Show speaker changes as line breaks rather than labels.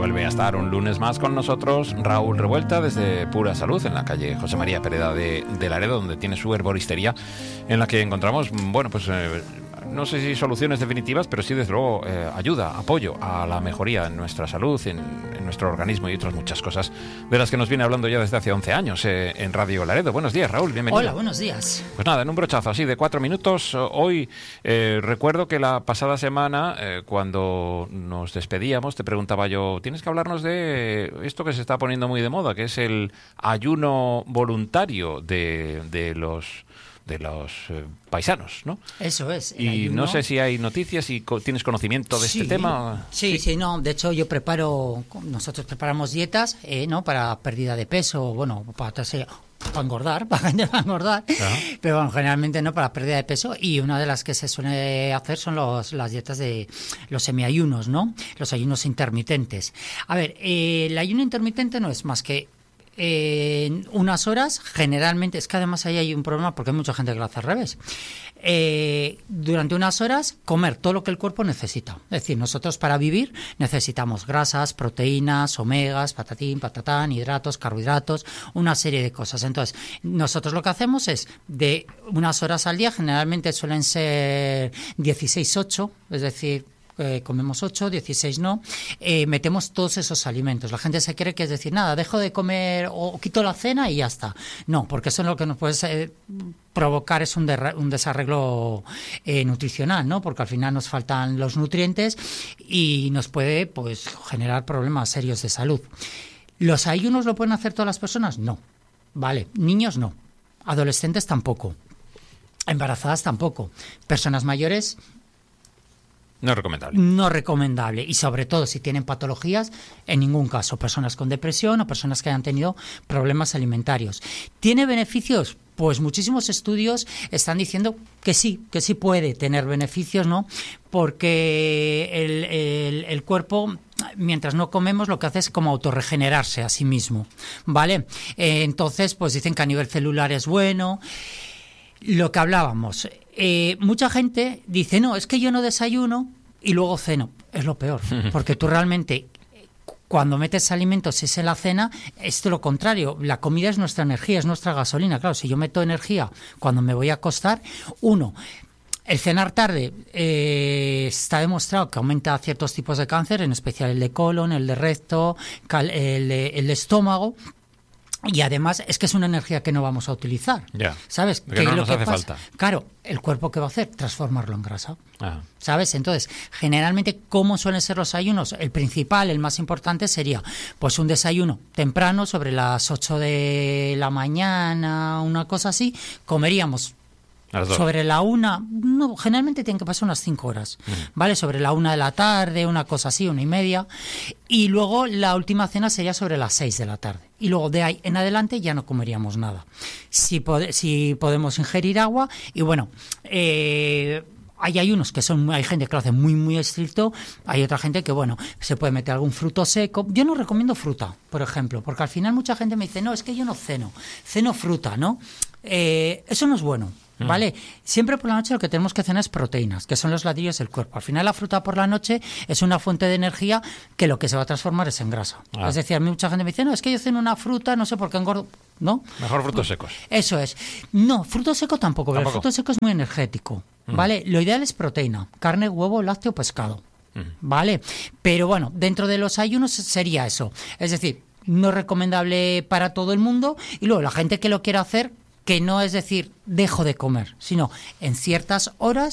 vuelve a estar un lunes más con nosotros Raúl Revuelta desde Pura Salud, en la calle José María Pereda de Laredo, donde tiene su herboristería, en la que encontramos, bueno, pues no sé si soluciones definitivas, pero sí, desde luego, ayuda, apoyo a la mejoría en nuestra salud, en nuestro organismo y otras muchas cosas de las que nos viene hablando ya desde hace 11 años en Radio Laredo. Buenos días, Raúl, bienvenido.
Hola, buenos días.
Pues nada, en un brochazo así de 4 minutos, hoy recuerdo que la pasada semana, cuando nos despedíamos, te preguntaba yo, tienes que hablarnos de esto que se está poniendo muy de moda, que es el ayuno voluntario de los paisanos, ¿no?
Eso es.
Y
ayuno.
no sé si hay noticias, si tienes conocimiento de este tema.
Sí, no. De hecho, nosotros preparamos dietas, ¿no? Para pérdida de peso, bueno, para engordar, para engordar, pero bueno, generalmente no para pérdida de peso, y una de las que se suele hacer son las dietas de los semiayunos, ¿no? Los ayunos intermitentes. A ver, el ayuno intermitente no es más que en unas horas, generalmente, es que además ahí hay un problema porque hay mucha gente que lo hace al revés. Durante unas horas comer todo lo que el cuerpo necesita. Es decir, nosotros para vivir necesitamos grasas, proteínas, omegas, patatín, patatán, hidratos, carbohidratos, una serie de cosas. Entonces, nosotros lo que hacemos es de unas horas al día, generalmente suelen ser 16-8, es decir, comemos 8, 16 no, metemos todos esos alimentos. La gente se cree que es decir, nada, dejo de comer o quito la cena y ya está. No, porque eso es lo que nos puede provocar es un desarreglo nutricional, ¿no? Porque al final nos faltan los nutrientes y nos puede, pues, generar problemas serios de salud. ¿Los ayunos lo pueden hacer todas las personas? No. Vale, niños no, adolescentes tampoco, embarazadas tampoco, personas mayores
no es recomendable.
No recomendable. Y sobre todo si tienen patologías, en ningún caso. Personas con depresión o personas que hayan tenido problemas alimentarios. ¿Tiene beneficios? Pues muchísimos estudios están diciendo que sí puede tener beneficios, ¿no? Porque el cuerpo, mientras no comemos, lo que hace es como autorregenerarse a sí mismo, ¿vale? Entonces, pues dicen que a nivel celular es bueno. Lo que hablábamos, mucha gente dice, no, es que yo no desayuno y luego ceno. Es lo peor, porque tú realmente, cuando metes alimentos es en la cena, es lo contrario. La comida es nuestra energía, es nuestra gasolina. Claro, si yo meto energía cuando me voy a acostar, el cenar tarde está demostrado que aumenta ciertos tipos de cáncer, en especial el de colon, el de recto, el de estómago. Y además es que es una energía que no vamos a utilizar.
Ya.
¿Sabes?
Que no nos hace falta.
Claro, el cuerpo ¿qué va a hacer? Transformarlo en grasa. ¿Sabes? Entonces, generalmente, ¿cómo suelen ser los ayunos? El principal, el más importante sería pues un desayuno temprano, sobre las 8 de la mañana, una cosa así. Comeríamos sobre la 1, no, generalmente tienen que pasar unas 5 horas, ¿vale? Sobre la 1 de la tarde, una cosa así, 1:30, y luego la última cena sería sobre las 6 de la tarde. Y luego de ahí en adelante ya no comeríamos nada. Si podemos ingerir agua, y bueno, hay ayunos hay gente que lo hace muy, muy estricto, hay otra gente que, bueno, se puede meter algún fruto seco. Yo no recomiendo fruta, por ejemplo, porque al final mucha gente me dice, no, es que yo no ceno fruta, ¿no? Eso no es bueno. ¿Vale? Siempre por la noche lo que tenemos que cenar es proteínas, que son los ladrillos del cuerpo. Al final la fruta por la noche es una fuente de energía que lo que se va a transformar es en grasa. Es decir, a mí mucha gente me dice, no, es que yo ceno una fruta, no sé por qué engordo. ¿No?
Mejor frutos secos.
Eso es. No, fruto seco tampoco, pero el fruto seco es muy energético. ¿Vale? Lo ideal es proteína, carne, huevo, lácteo, pescado. ¿Vale? Pero bueno, dentro de los ayunos sería eso. Es decir, no es recomendable para todo el mundo, y luego la gente que lo quiera hacer, que no es decir, dejo de comer, sino en ciertas horas